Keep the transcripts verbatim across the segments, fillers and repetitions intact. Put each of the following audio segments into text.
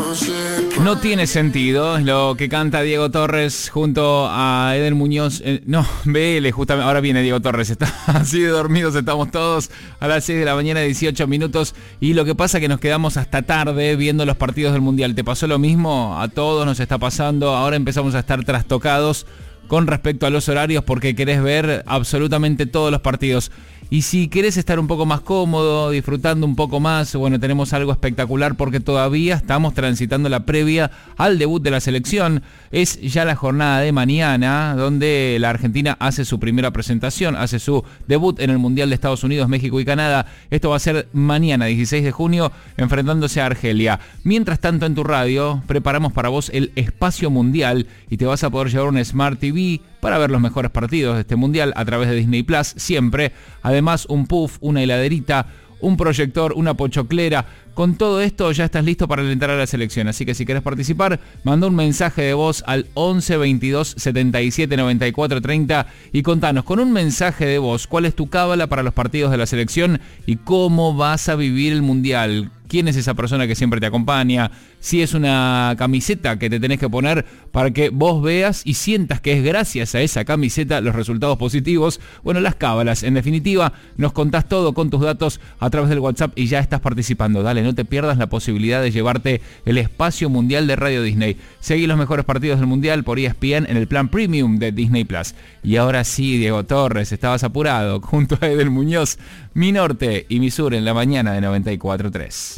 No tiene sentido, es lo que canta Diego Torres junto a Eder Muñoz. Eh, no, B L, justamente, ahora viene Diego Torres, está así de dormidos, estamos todos a las seis de la mañana, dieciocho minutos, y lo que pasa es que nos quedamos hasta tarde viendo los partidos del Mundial. ¿Te pasó lo mismo? A todos nos está pasando, ahora empezamos a estar trastocados con respecto a los horarios porque querés ver absolutamente todos los partidos. Y si querés estar un poco más cómodo, disfrutando un poco más, bueno, tenemos algo espectacular porque todavía estamos transitando la previa al debut de la selección. Es ya la jornada de mañana, donde la Argentina hace su primera presentación, hace su debut en el Mundial de Estados Unidos, México y Canadá. Esto va a ser mañana, dieciséis de junio, enfrentándose a Argelia. Mientras tanto, en tu radio, preparamos para vos el Espacio Mundial y te vas a poder llevar un Smart T V para ver los mejores partidos de este Mundial a través de Disney Plus, siempre. Además, un puff, una heladerita, un proyector, una pochoclera. Con todo esto ya estás listo para alentar a la selección. Así que si querés participar, manda un mensaje de voz al once veintidós setenta y siete noventa y cuatro treinta y contanos con un mensaje de voz cuál es tu cábala para los partidos de la selección y cómo vas a vivir el Mundial. ¿Quién es esa persona que siempre te acompaña? Si es una camiseta que te tenés que poner para que vos veas y sientas que es gracias a esa camiseta los resultados positivos. Bueno, las cábalas. En definitiva, nos contás todo con tus datos a través del WhatsApp y ya estás participando. Dale, no te pierdas la posibilidad de llevarte el Espacio Mundial de Radio Disney. Seguí los mejores partidos del Mundial por E S P N en el plan Premium de Disney Plus. Y ahora sí, Diego Torres, estabas apurado, junto a Eder Muñoz, Mi Norte y Mi Sur en la mañana de noventa y cuatro tres.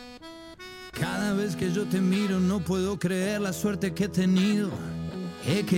Cada vez que yo te miro no puedo creer la suerte que he tenido. He